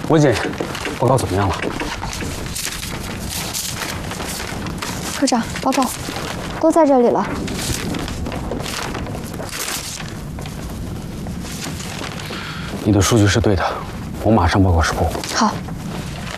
文姐，报告怎么样了？ 科长，报告，都在这里了。 你的数据是对的，我马上报告事故。 好。